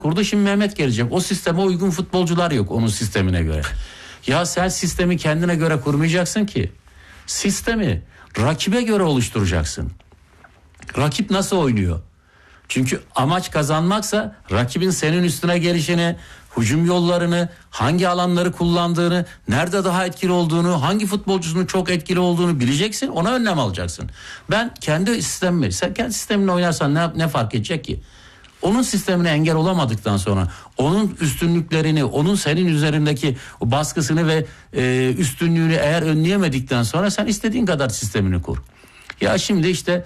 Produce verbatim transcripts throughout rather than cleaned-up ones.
kurdu, şimdi Mehmet gelecek. O sisteme uygun futbolcular yok onun sistemine göre. Ya sen sistemi kendine göre kurmayacaksın ki. Sistemi rakibe göre oluşturacaksın. Rakip nasıl oynuyor? Çünkü amaç kazanmaksa rakibin senin üstüne gelişini, hücum yollarını, hangi alanları kullandığını, nerede daha etkili olduğunu, hangi futbolcusunun çok etkili olduğunu bileceksin. Ona önlem alacaksın. Ben kendi sistemimi, sen kendi sistemini oynarsan ne, ne fark edecek ki? Onun sistemine engel olamadıktan sonra, onun üstünlüklerini, onun senin üzerindeki baskısını ve e, üstünlüğünü eğer önleyemedikten sonra sen istediğin kadar sistemini kur. Ya şimdi işte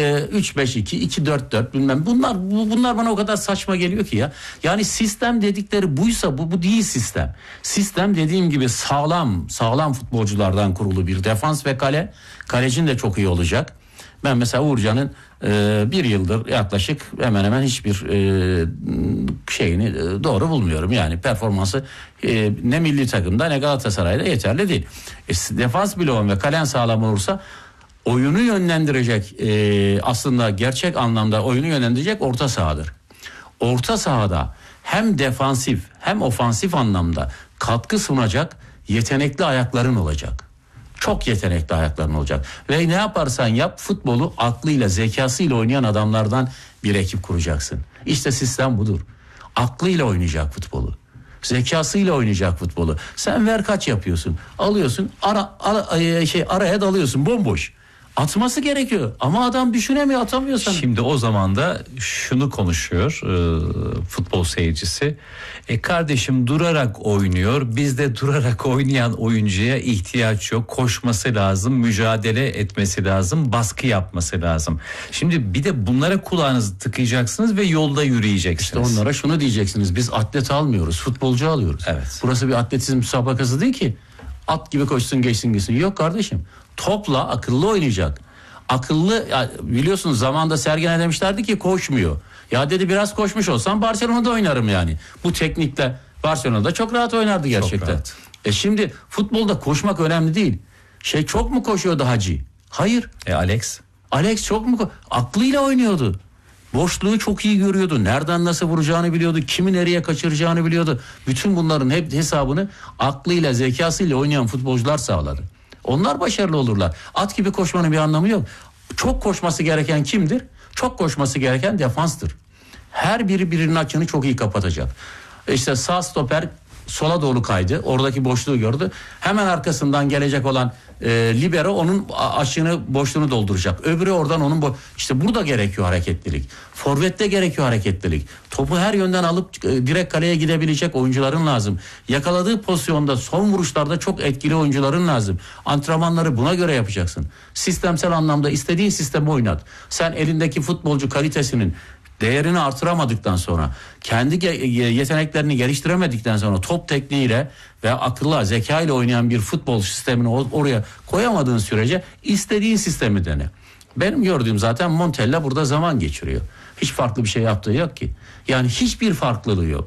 üç beş iki, iki dört dört bilmem bunlar bu, bunlar bana o kadar saçma geliyor ki ya. Yani sistem dedikleri buysa bu bu değil sistem. Sistem dediğim gibi sağlam sağlam futbolculardan kurulu bir defans ve kale. Kalecin de çok iyi olacak. Ben mesela Uğurcan'ın e, bir yıldır yaklaşık hemen hemen hiçbir e, şeyini e, doğru bulmuyorum. Yani performansı e, ne milli takımda ne Galatasaray'da yeterli değil. E, defans bloğun ve kalen sağlam olursa oyunu yönlendirecek e, aslında gerçek anlamda oyunu yönlendirecek orta sahadır. Orta sahada hem defansif hem ofansif anlamda katkı sunacak yetenekli ayakların olacak. Çok yetenekli ayakların olacak. Ve ne yaparsan yap futbolu aklıyla zekasıyla oynayan adamlardan bir ekip kuracaksın. İşte sistem budur. Aklıyla oynayacak futbolu. Zekasıyla oynayacak futbolu. Sen ver kaç yapıyorsun. Alıyorsun ara, ara, şey, araya dalıyorsun bomboş. Atması gerekiyor ama adam düşünemiyor, atamıyor sana. Şimdi o zaman da şunu konuşuyor e, futbol seyircisi. E kardeşim durarak oynuyor. Bizde durarak oynayan oyuncuya ihtiyaç yok. Koşması lazım, mücadele etmesi lazım, baskı yapması lazım. Şimdi bir de bunlara kulağınızı tıkayacaksınız ve yolda yürüyeceksiniz. İşte onlara şunu diyeceksiniz. Biz atlet almıyoruz, futbolcu alıyoruz. Evet. Burası bir atletizm müsabakası değil ki. At gibi koşsun geçsin gitsin. Yok kardeşim. Topla akıllı oynayacak. Akıllı ya biliyorsunuz zamanda Sergen'e demişlerdi ki koşmuyor. Ya dedi biraz koşmuş olsam Barcelona'da oynarım yani. Bu teknikle Barcelona'da çok rahat oynardı gerçekten. Rahat. E şimdi futbolda koşmak önemli değil. Şey çok mu koşuyordu Hacı? Hayır. E Alex? Alex çok mu? Aklıyla oynuyordu. Boşluğu çok iyi görüyordu. Nereden nasıl vuracağını biliyordu. Kimi nereye kaçıracağını biliyordu. Bütün bunların hep hesabını aklıyla zekasıyla oynayan futbolcular sağladı. Onlar başarılı olurlar. At gibi koşmanın bir anlamı yok. Çok koşması gereken kimdir? Çok koşması gereken defanstır. Her biri birinin açığını çok iyi kapatacak. İşte sağ stoper sola doğru kaydı. Oradaki boşluğu gördü. Hemen arkasından gelecek olan e, libero onun açığını, boşluğunu dolduracak. Öbürü oradan onun bo- işte burada gerekiyor hareketlilik. Forvette gerekiyor hareketlilik. Topu her yönden alıp e, direkt kaleye gidebilecek oyuncuların lazım. Yakaladığı pozisyonda son vuruşlarda çok etkili oyuncuların lazım. Antrenmanları buna göre yapacaksın. Sistemsel anlamda istediğin sistemi oynat. Sen elindeki futbolcu kalitesinin değerini artıramadıktan sonra, kendi yeteneklerini geliştiremedikten sonra top tekniğiyle ve akılla, zeka ile oynayan bir futbol sistemini oraya koyamadığın sürece istediğin sistemi dene. Benim gördüğüm zaten Montella burada zaman geçiriyor. Hiç farklı bir şey yaptığı yok ki. Yani hiçbir farklılığı yok.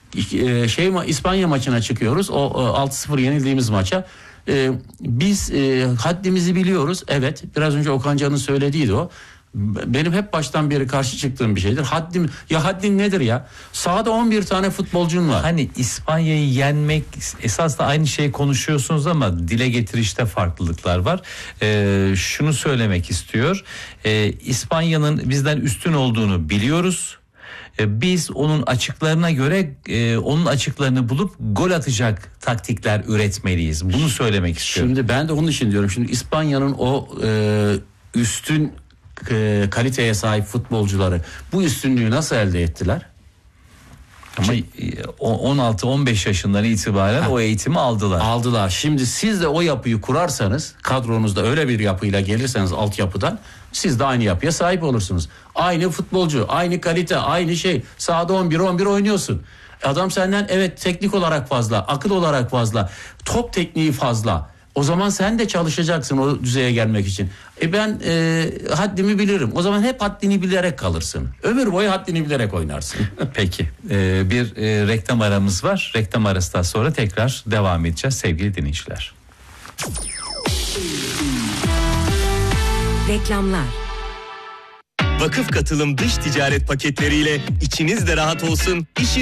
Şey İspanya maçına çıkıyoruz. O altı sıfır yenildiğimiz maça. Ee, biz e, haddimizi biliyoruz. Evet, biraz önce Okan Can'ın söylediğiydi o. Benim hep baştan beri karşı çıktığım bir şeydir. Haddim ya haddin nedir ya? Sahada on bir tane futbolcun var. Hani İspanya'yı yenmek esas da aynı şeyi konuşuyorsunuz ama dile getirişte farklılıklar var. Ee, şunu söylemek istiyor. Ee, İspanya'nın bizden üstün olduğunu biliyoruz. Ee, biz onun açıklarına göre e, onun açıklarını bulup gol atacak taktikler üretmeliyiz. Bunu söylemek istiyorum. Şimdi ben de onun için diyorum. Şimdi İspanya'nın o e, üstün E, kaliteye sahip futbolcuları bu üstünlüğü nasıl elde ettiler? Ama on altı on beş yaşından itibaren ha. o eğitimi aldılar. Aldılar. Şimdi siz de o yapıyı kurarsanız, kadronuzda öyle bir yapıyla gelirseniz altyapıdan, siz de aynı yapıya sahip olursunuz. Aynı futbolcu, aynı kalite, aynı şey. Sahada on bir on bir oynuyorsun. Adam senden evet teknik olarak fazla, akıl olarak fazla, top tekniği fazla. O zaman sen de çalışacaksın o düzeye gelmek için. E ben e, haddimi bilirim. O zaman hep haddini bilerek kalırsın. Ömür boyu haddini bilerek oynarsın. Peki. Ee, bir e, reklam aramız var. Reklam arasından sonra tekrar devam edeceğiz sevgili dinleyiciler. Reklamlar. Vakıf katılım dış ticaret paketleriyle içiniz de rahat olsun, işiniz